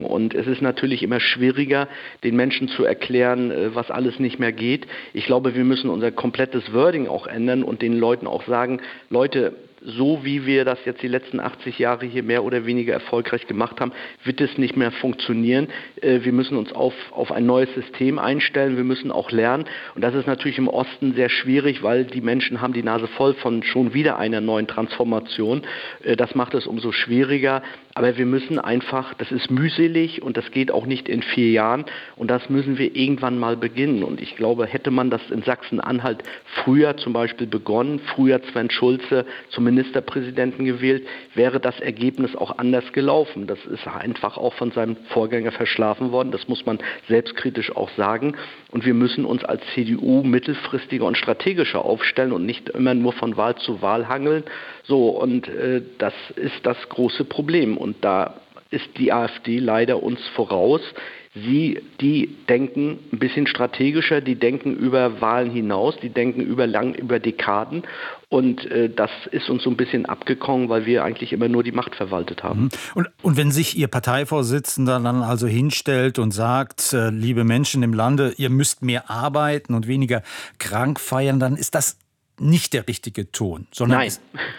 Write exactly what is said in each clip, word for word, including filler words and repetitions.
Und es ist natürlich immer schwieriger, den Menschen zu erklären, was alles nicht mehr geht. Ich glaube, wir müssen unser komplettes Wording auch ändern und den Leuten auch sagen, Leute, so wie wir das jetzt die letzten achtzig Jahre hier mehr oder weniger erfolgreich gemacht haben, wird es nicht mehr funktionieren. Wir müssen uns auf, auf ein neues System einstellen, wir müssen auch lernen. Und das ist natürlich im Osten sehr schwierig, weil die Menschen haben die Nase voll von schon wieder einer neuen Transformation. Das macht es umso schwieriger. Aber wir müssen einfach, das ist mühselig und das geht auch nicht in vier Jahren. Und das müssen wir irgendwann mal beginnen. Und ich glaube, hätte man das in Sachsen-Anhalt früher zum Beispiel begonnen, früher Sven Schulze zum Ministerpräsidenten gewählt, wäre das Ergebnis auch anders gelaufen. Das ist einfach auch von seinem Vorgänger verschlafen worden. Das muss man selbstkritisch auch sagen. Und wir müssen uns als C D U mittelfristiger und strategischer aufstellen und nicht immer nur von Wahl zu Wahl hangeln. So, und äh, das ist das große Problem. Und da ist die AfD leider uns voraus. Sie, die denken ein bisschen strategischer, die denken über Wahlen hinaus, die denken über lang, über Dekaden. Und äh, das ist uns so ein bisschen abgekommen, weil wir eigentlich immer nur die Macht verwaltet haben. Und, und wenn sich Ihr Parteivorsitzender dann also hinstellt und sagt, äh, liebe Menschen im Lande, ihr müsst mehr arbeiten und weniger krank feiern, dann ist das nicht der richtige Ton. Sondern Nein,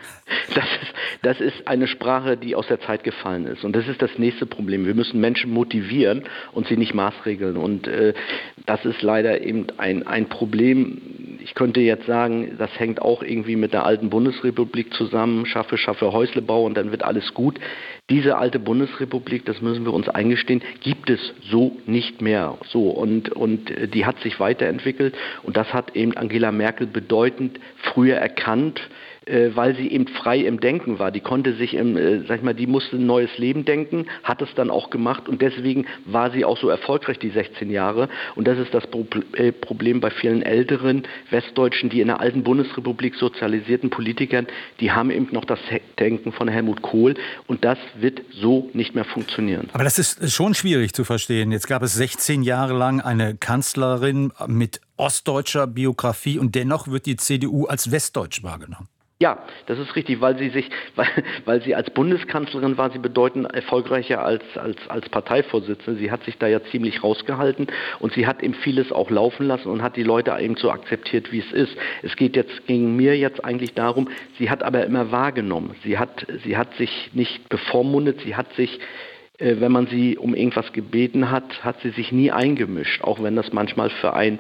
das ist, das ist eine Sprache, die aus der Zeit gefallen ist. Und das ist das nächste Problem. Wir müssen Menschen motivieren und sie nicht maßregeln. Und äh, das ist leider eben ein, ein Problem. Ich könnte jetzt sagen, das hängt auch irgendwie mit der alten Bundesrepublik zusammen. Schaffe, schaffe Häuslebau und dann wird alles gut. Diese alte Bundesrepublik, das müssen wir uns eingestehen, gibt es so nicht mehr. So, und, und die hat sich weiterentwickelt. Und das hat eben Angela Merkel bedeutend früher erkannt, weil sie eben frei im Denken war. Die konnte sich im, sag ich mal, die musste ein neues Leben denken, hat es dann auch gemacht und deswegen war sie auch so erfolgreich die sechzehn Jahre. Und das ist das Problem bei vielen älteren Westdeutschen, die in der alten Bundesrepublik sozialisierten Politikern, die haben eben noch das Denken von Helmut Kohl und das wird so nicht mehr funktionieren. Aber das ist schon schwierig zu verstehen. Jetzt gab es sechzehn Jahre lang eine Kanzlerin mit ostdeutscher Biografie und dennoch wird die C D U als westdeutsch wahrgenommen. Ja, das ist richtig, weil sie sich, weil, weil sie als Bundeskanzlerin war sie bedeutend erfolgreicher als, als, als Parteivorsitzende. Sie hat sich da ja ziemlich rausgehalten und sie hat eben vieles auch laufen lassen und hat die Leute eben so akzeptiert, wie es ist. Es geht jetzt gegen mir jetzt eigentlich darum, sie hat aber immer wahrgenommen. Sie hat, sie hat sich nicht bevormundet, sie hat sich wenn man sie um irgendwas gebeten hat, hat sie sich nie eingemischt, auch wenn das manchmal für einen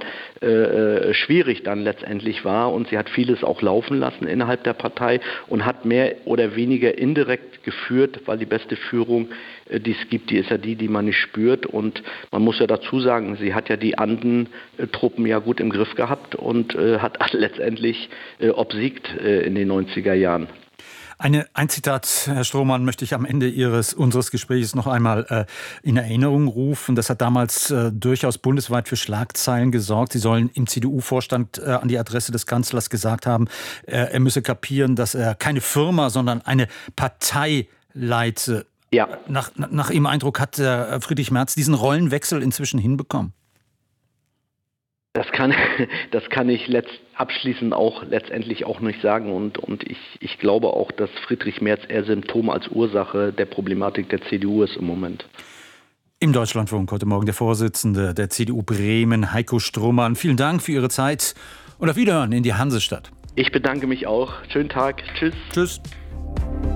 äh, schwierig dann letztendlich war. Und sie hat vieles auch laufen lassen innerhalb der Partei und hat mehr oder weniger indirekt geführt, weil die beste Führung, äh, die es gibt, die ist ja die, die man nicht spürt. Und man muss ja dazu sagen, sie hat ja die Anden-Truppen ja gut im Griff gehabt und äh, hat letztendlich äh, obsiegt äh, in den neunziger Jahren. Eine, ein Zitat, Herr Strohmann, möchte ich am Ende Ihres, unseres Gesprächs noch einmal äh, in Erinnerung rufen. Das hat damals äh, durchaus bundesweit für Schlagzeilen gesorgt. Sie sollen im C D U-Vorstand äh, an die Adresse des Kanzlers gesagt haben, äh, er müsse kapieren, dass er keine Firma, sondern eine Partei leite. Ja. Nach, nach Ihrem Eindruck hat äh, Friedrich Merz diesen Rollenwechsel inzwischen hinbekommen? Das kann, das kann ich letzt, abschließend auch letztendlich auch nicht sagen und, und ich, ich glaube auch, dass Friedrich Merz eher Symptom als Ursache der Problematik der C D U ist im Moment. Im Deutschlandfunk heute Morgen der Vorsitzende der C D U Bremen, Heiko Strohmann. Vielen Dank für Ihre Zeit und auf Wiederhören in die Hansestadt. Ich bedanke mich auch. Schönen Tag. Tschüss. Tschüss.